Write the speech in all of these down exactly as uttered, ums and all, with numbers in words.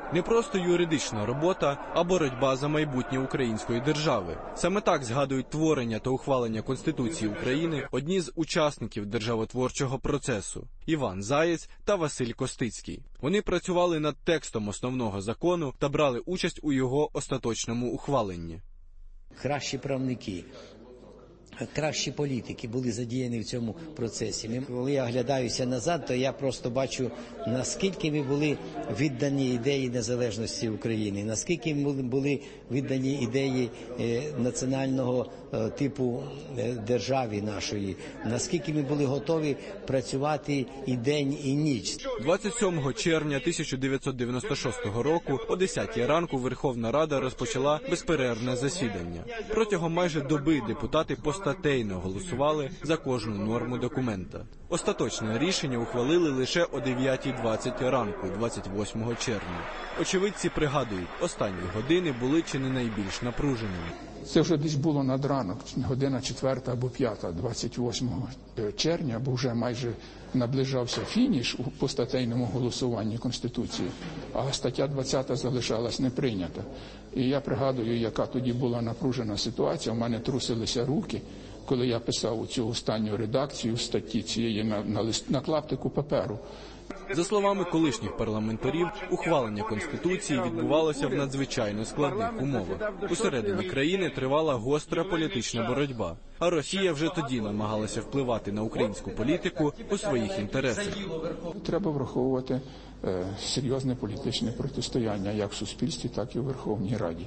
Не просто юридична робота, а боротьба за майбутнє української держави. Саме так згадують творення та ухвалення Конституції України одні з учасників державотворчого процесу – Іван Заєць та Василь Костицький. Вони працювали над текстом основного закону та брали участь у його остаточному ухваленні. Кращі правники, кращі політики були задіяні в цьому процесі. Коли я оглядаюся назад, то я просто бачу, наскільки ми були віддані ідеї незалежності України, наскільки ми були віддані ідеї національного типу держави нашої, наскільки ми були готові працювати і день, і ніч. двадцять сьомого червня тисяча дев'ятсот дев'яносто шостого року о десятій ранку Верховна Рада розпочала безперервне засідання. Протягом майже доби депутати постатейно голосували за кожну норму документа. Остаточне рішення ухвалили лише о дев'ятій двадцять ранку двадцять восьмого червня. Очевидці пригадують, останні години були чи не найбільш напруженими. Це вже десь було над ранок, година четверта або п'ята, двадцять восьмого червня, бо вже майже наближався фініш у постатейному голосуванні Конституції, а стаття двадцята залишалась не прийнята. І я пригадую, яка тоді була напружена ситуація, у мене трусилися руки, коли я писав цю останню редакцію статті цієї на, на, лист, на клаптику паперу. За словами колишніх парламентарів, ухвалення Конституції відбувалося в надзвичайно складних умовах. Усередині країни тривала гостра політична боротьба, а Росія вже тоді намагалася впливати на українську політику у своїх інтересах. Треба враховувати е, серйозне політичне протистояння як в суспільстві, так і в Верховній Раді.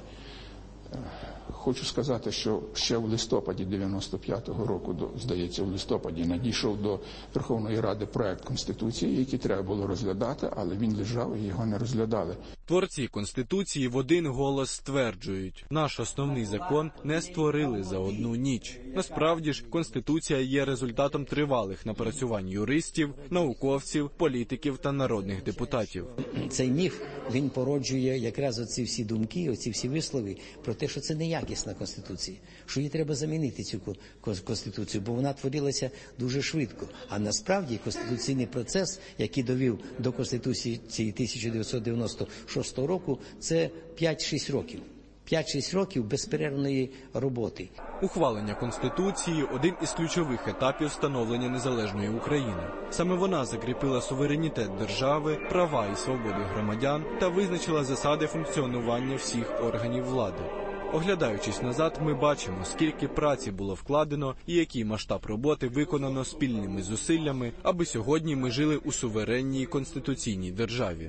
Хочу сказати, що ще в листопаді дев'яносто п'ятого року, здається, в листопаді надійшов до Верховної Ради проект Конституції, який треба було розглядати, але він лежав і його не розглядали. Творці Конституції в один голос стверджують, наш основний закон не створили за одну ніч. Насправді ж, Конституція є результатом тривалих напрацювань юристів, науковців, політиків та народних депутатів. Цей міф, він породжує якраз оці всі думки, оці всі вислови про те, що це неякісна Конституція, що її треба замінити, цю Конституцію, бо вона творилася дуже швидко. А насправді конституційний процес, який довів до Конституції тисяча дев'ятсот дев'яносто шостого року, це п'ять-шість років. п'ять-шість років безперервної роботи. Ухвалення Конституції – один із ключових етапів становлення незалежної України. Саме вона закріпила суверенітет держави, права і свободи громадян та визначила засади функціонування всіх органів влади. Оглядаючись назад, ми бачимо, скільки праці було вкладено і який масштаб роботи виконано спільними зусиллями, аби сьогодні ми жили у суверенній конституційній державі.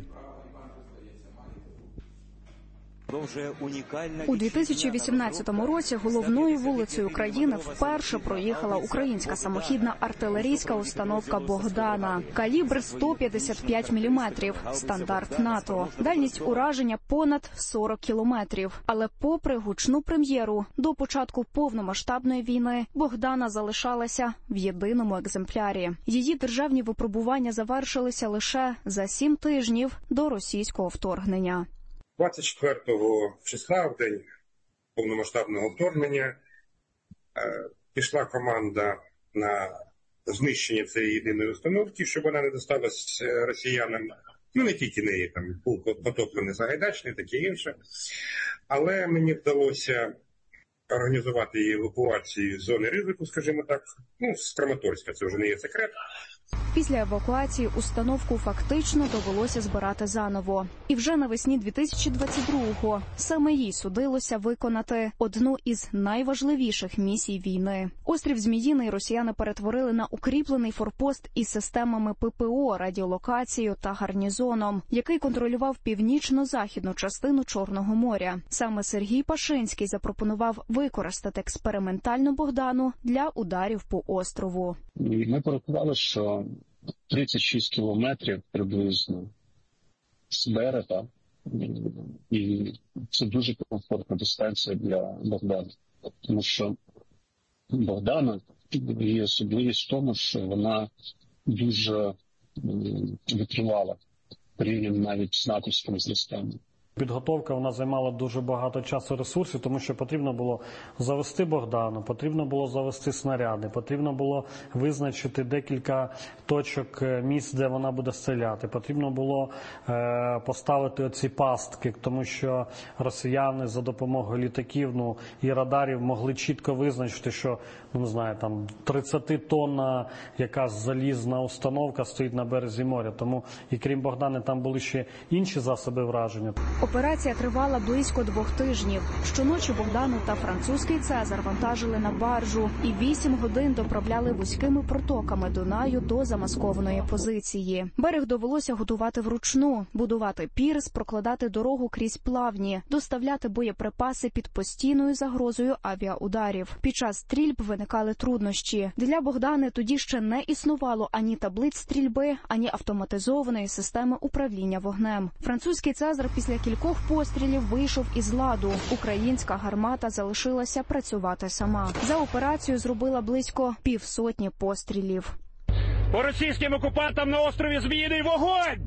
У дві тисячі вісімнадцятому році головною вулицею країни вперше проїхала українська самохідна артилерійська установка «Богдана». Калібр сто п'ятдесят п'ять міліметрів, стандарт НАТО. Дальність ураження понад сорок кілометрів. Але попри гучну прем'єру, до початку повномасштабної війни «Богдана» залишалася в єдиному екземплярі. Її державні випробування завершилися лише за сім тижнів до російського вторгнення. двадцять четвертого числа, в день повномасштабного вторгнення, пішла команда на знищення цієї єдиної установки, щоб вона не досталась росіянам. Ну, не тільки неї, там був потоплений Сагайдачний, таке інше. Але мені вдалося організувати її евакуацію з зони ризику, скажімо так, ну, з Краматорська, це вже не є секрет. Після евакуації установку фактично довелося збирати заново. І вже навесні дві тисячі двадцять другого саме їй судилося виконати одну із найважливіших місій війни. Острів Зміїний росіяни перетворили на укріплений форпост із системами ППО, радіолокацією та гарнізоном, який контролював північно-західну частину Чорного моря. Саме Сергій Пашинський запропонував використати експериментальну «Богдану» для ударів по острову. Ми порахували, що тридцять шість кілометрів приблизно з берега, і це дуже комфортна дистанція для «Богдана». Тому що «Богдана» її особливість в тому, що вона дуже витривала порівняно навіть з натовськими зростами. Підготовка вона займала дуже багато часу і ресурсів, тому що потрібно було завести Богдану, потрібно було завести снаряди, потрібно було визначити декілька точок місць, де вона буде стріляти, потрібно було е, поставити оці пастки, тому що росіяни за допомогою літаків ну, і радарів могли чітко визначити, що ну, не знаю, там тридцятитонна якась залізна установка стоїть на березі моря. Тому і крім Богдани там були ще інші засоби враження. Операція тривала близько двох тижнів. Щоночі Богдану та французький Цезар вантажили на баржу і вісім годин доправляли вузькими протоками Дунаю до замаскованої позиції. Берег довелося готувати вручну, будувати пірс, прокладати дорогу крізь плавні, доставляти боєприпаси під постійною загрозою авіаударів. Під час стрільб виникали труднощі. Для Богдани тоді ще не існувало ані таблиць стрільби, ані автоматизованої системи управління вогнем. Французький Цезар після кількох пострілів вийшов із ладу. Українська гармата залишилася працювати сама. За операцію зробила близько півсотні пострілів. По російським окупантам на острові Зміїний вогонь!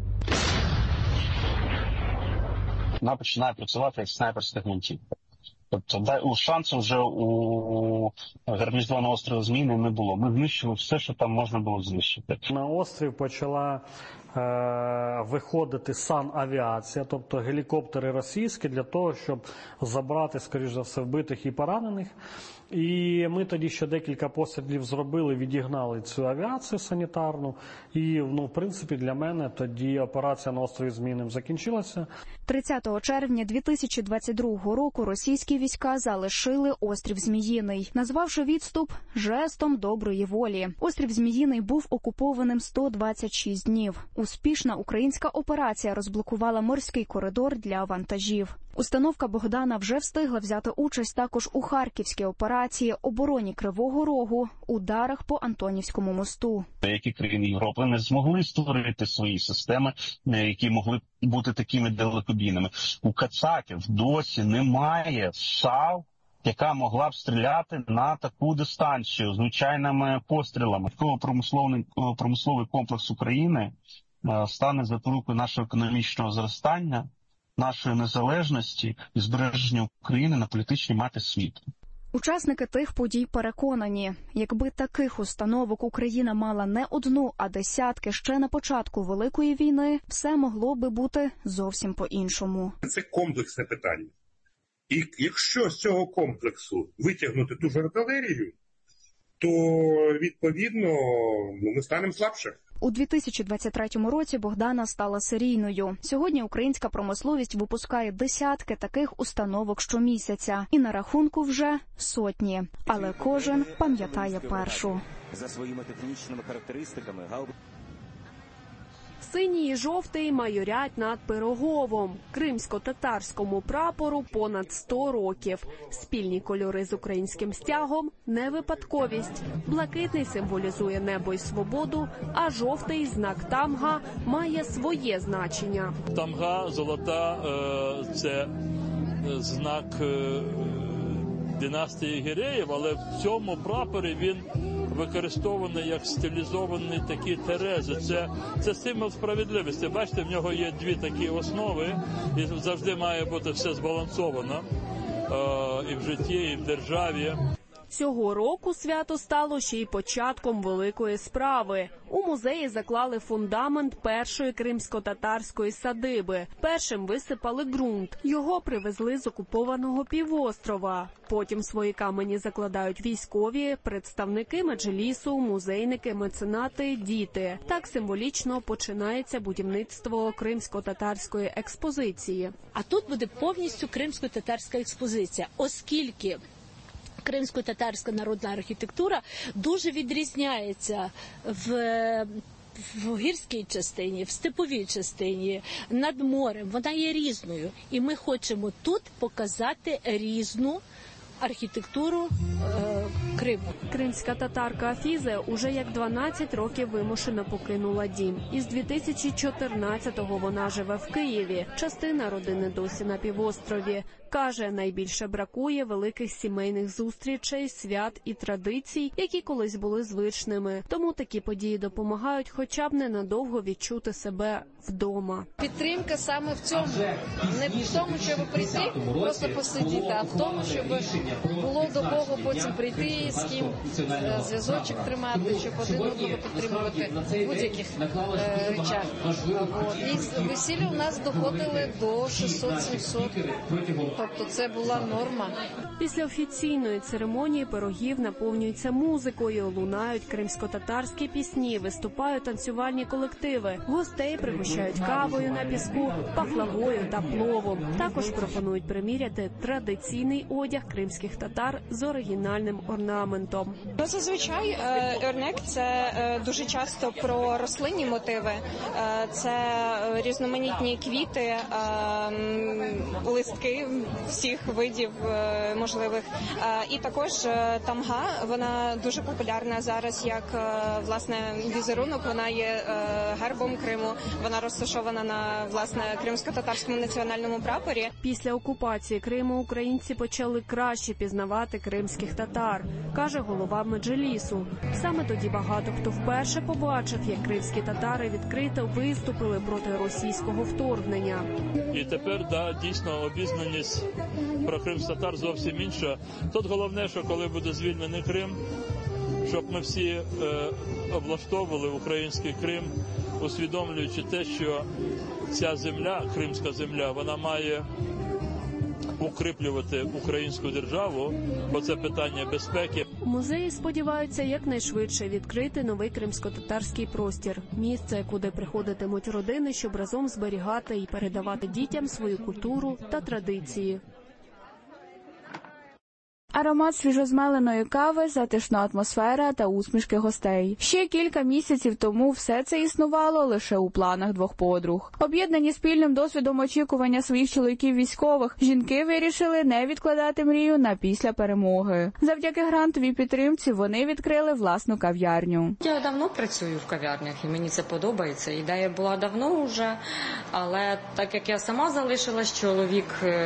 Вона починає працювати як снайперська гвинтівка. Тобто шансу вже у гарнізону острова Зміїний не було. Ми знищили все, що там можна було знищити. На острів почала е, виходити санавіація, тобто гелікоптери російські, для того, щоб забрати, скоріш за все, вбитих і поранених. І ми тоді ще декілька пострілів зробили, відігнали цю авіацію санітарну. І, ну, в принципі, для мене тоді операція на острові Зміїним закінчилася. тридцятого червня дві тисячі двадцять другого року російські війська залишили острів Зміїний, назвавши відступ жестом доброї волі. Острів Зміїний був окупованим сто двадцять шість днів. Успішна українська операція розблокувала морський коридор для вантажів. Установка Богдана вже встигла взяти участь також у Харківській операції, обороні Кривого Рогу, ударах по Антонівському мосту. Деякі країни Європи не змогли створити свої системи, які могли бути такими далекобійними. У кацапів досі немає САУ, яка могла б стріляти на таку дистанцію звичайними пострілами. Промисловий, промисловий комплекс України стане запорукою нашого економічного зростання, нашої незалежності і збереження України на політичній мапі світу. Учасники тих подій переконані, якби таких установок Україна мала не одну, а десятки ще на початку Великої війни, все могло би бути зовсім по-іншому. Це комплексне питання. І якщо з цього комплексу витягнути ту ж артилерію, то, відповідно, ну, ми станемо слабше. У дві тисячі двадцять третьому році Богдана стала серійною. Сьогодні українська промисловість випускає десятки таких установок щомісяця. І на рахунку вже сотні. Але кожен пам'ятає першу. За своїми технічними характеристиками Синій і жовтий майорять над Пироговом. Кримсько-татарському прапору понад сто років. Спільні кольори з українським стягом – не випадковість. Блакитний символізує небо й свободу, а жовтий – знак тамга – має своє значення. Тамга, золота – це знак династії Гіреїв, але в цьому прапорі він використований як стилізовані такі терези. Це, це символ справедливості. Бачите, в нього є дві такі основи, і завжди має бути все збалансовано е, і в житті, і в державі. Цього року свято стало ще й початком великої справи. У музеї заклали фундамент першої кримсько-татарської садиби. Першим висипали ґрунт. Його привезли з окупованого півострова. Потім свої камені закладають військові, представники меджлісу, музейники, меценати, діти. Так символічно починається будівництво кримсько-татарської експозиції. А тут буде повністю кримсько-татарська експозиція, оскільки кримсько-татарська народна архітектура дуже відрізняється в, в гірській частині, в степовій частині, над морем. Вона є різною. І ми хочемо тут показати різну архітектуру е, Криму. Кримська татарка Афізе уже як дванадцять років вимушено покинула дім. Із дві тисячі чотирнадцятого вона живе в Києві. Частина родини досі на півострові. Каже, найбільше бракує великих сімейних зустрічей, свят і традицій, які колись були звичними. Тому такі події допомагають хоча б ненадовго відчути себе вдома. Підтримка саме в цьому. Не в тому, щоб прийти, просто посидіти, а в тому, щоб було до кого потім прийти, з ким зв'язочок тримати, щоб один одного підтримувати в будь-яких е, речах. І весілля у нас доходили до шістсот-сімсот. Тобто це була норма. Після офіційної церемонії пирогів наповнюються музикою, лунають кримсько-татарські пісні, виступають танцювальні колективи. Гостей пригощають кавою на піску, пахлавою та пловом. Також пропонують приміряти традиційний одяг кримських татар з оригінальним орнаментом. Ну, зазвичай ернек – це дуже часто про рослинні мотиви. Це різноманітні квіти, листки всіх видів можливих. І також тамга, вона дуже популярна зараз як, власне, візерунок. Вона є гербом Криму. Вона розташована на, власне, кримсько-татарському національному прапорі. Після окупації Криму українці почали краще пізнавати кримських татар, каже голова Меджлісу. Саме тоді багато хто вперше побачив, як кримські татари відкрито виступили проти російського вторгнення. І тепер, да, дійсно, обізнаність про кримсько-татар зовсім інша. Тут головне, що коли буде звільнений Крим, щоб ми всі е, облаштовували український Крим, усвідомлюючи те, що ця земля, кримська земля, вона має укріплювати українську державу, бо це питання безпеки. У музеї сподіваються якнайшвидше відкрити новий кримсько-татарський простір. Місце, куди приходитимуть родини, щоб разом зберігати і передавати дітям свою культуру та традиції. Аромат свіжозмеленої кави, затишна атмосфера та усмішки гостей. Ще кілька місяців тому все це існувало лише у планах двох подруг. Об'єднані спільним досвідом очікування своїх чоловіків військових, жінки вирішили не відкладати мрію на після перемоги. Завдяки грантовій підтримці вони відкрили власну кав'ярню. Я давно працюю в кав'ярнях і мені це подобається. Ідея була давно вже, але так як я сама залишилась, чоловік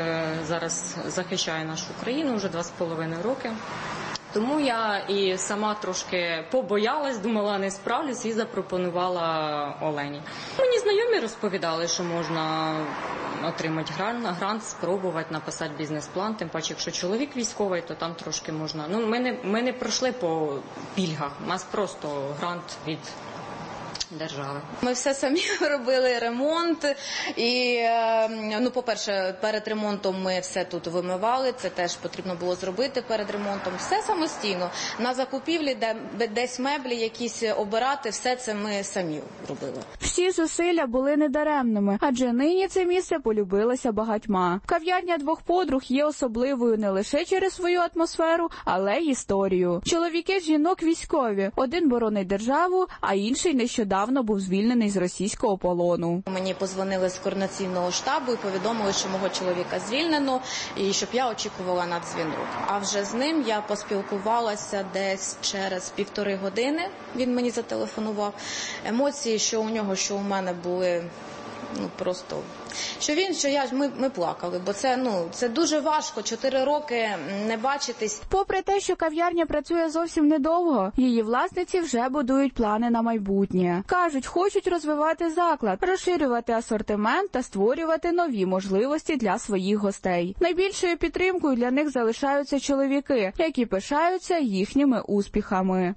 зараз захищає нашу країну вже два з половиною роки. Тому я і сама трошки побоялась, думала, не справлюсь, і запропонувала Олені. Мені знайомі розповідали, що можна отримати грант, спробувати написати бізнес-план, тим паче, якщо чоловік військовий, то там трошки можна. Ну, ми не, ми не пройшли по пільгах, у нас просто грант від держави. Ми все самі робили ремонт і, ну, по-перше, перед ремонтом ми все тут вимивали, це теж потрібно було зробити перед ремонтом. Все самостійно. На закупівлі, де десь меблі якісь обирати, все це ми самі робили. Всі зусилля були недаремними, адже нині це місце полюбилося багатьма. Кав'ярня двох подруг є особливою не лише через свою атмосферу, але й історію. Чоловіки жінок військові. Один боронить державу, а інший нещодавно був звільнений з російського полону. Мені подзвонили з координаційного штабу і повідомили, що мого чоловіка звільнено і щоб я очікувала на дзвінок. А вже з ним я поспілкувалася десь через півтори години. Він мені зателефонував. Емоції, що у нього, що у мене були, ну просто, що він, що я, ми, ми плакали, бо це, ну, це дуже важко, чотири роки не бачитись. Попри те, що кав'ярня працює зовсім недовго, її власниці вже будують плани на майбутнє. Кажуть, хочуть розвивати заклад, розширювати асортимент та створювати нові можливості для своїх гостей. Найбільшою підтримкою для них залишаються чоловіки, які пишаються їхніми успіхами.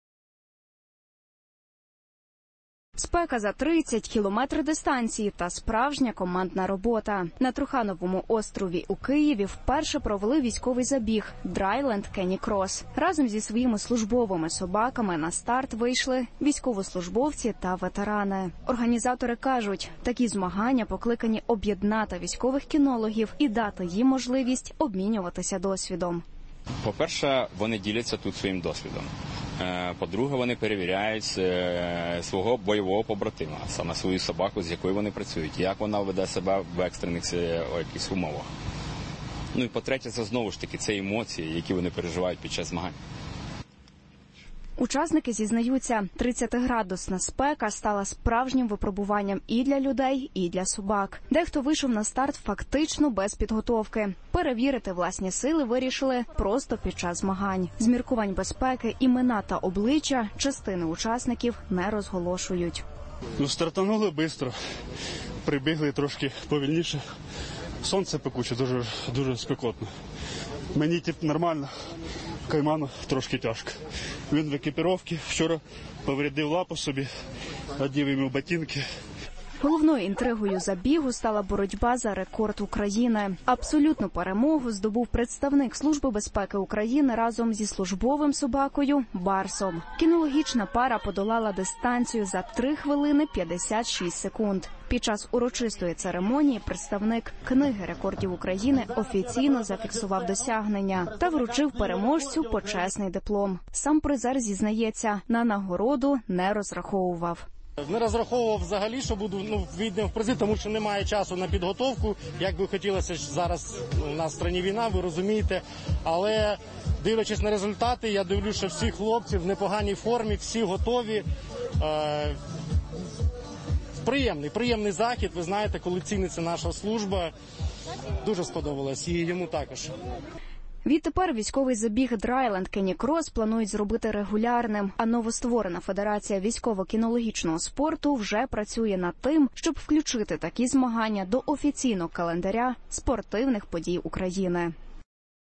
Спека за тридцять кілометрів дистанції та справжня командна робота. На Трухановому острові у Києві вперше провели військовий забіг «Драйленд Кенні Крос». Разом зі своїми службовими собаками на старт вийшли військовослужбовці та ветерани. Організатори кажуть, такі змагання покликані об'єднати військових кінологів і дати їм можливість обмінюватися досвідом. По-перше, вони діляться тут своїм досвідом. По-друге, вони перевіряють свого бойового побратима, саме свою собаку, з якою вони працюють, як вона веде себе в екстрених якихось умовах. Ну і по-третє, це знову ж таки, це емоції, які вони переживають під час змагань. Учасники зізнаються, тридцятиградусна спека стала справжнім випробуванням і для людей, і для собак. Дехто вийшов на старт фактично без підготовки. Перевірити власні сили вирішили просто під час змагань. З міркувань безпеки імена та обличчя частини учасників не розголошують. Ну, стартанули швидко, прибігли трошки повільніше. Сонце пекуче, дуже, дуже спекотно. Мені тип нормально, Кайману трошки тяжко. Він в екіпіровці, вчора повредив лапу собі, одів йому ботинки. Головною інтригою забігу стала боротьба за рекорд України. Абсолютну перемогу здобув представник Служби безпеки України разом зі службовим собакою Барсом. Кінологічна пара подолала дистанцію за три хвилини п'ятдесят шість секунд. Під час урочистої церемонії представник Книги рекордів України офіційно зафіксував досягнення та вручив переможцю почесний диплом. Сам призер зізнається, на нагороду не розраховував. Не розраховував взагалі, що буду ну, війдемо в призи, тому що немає часу на підготовку. Як би хотілося, зараз у нас в країні війна, ви розумієте. Але дивлячись на результати, я дивлюся, що всі хлопці в непоганій формі, всі готові. Е, приємний, приємний захід, ви знаєте, коли ціниться наша служба. Дуже сподобалось і йому також. Відтепер військовий забіг Драйленд Кенні-Крос планують зробити регулярним, а новостворена Федерація військово-кінологічного спорту вже працює над тим, щоб включити такі змагання до офіційного календаря спортивних подій України.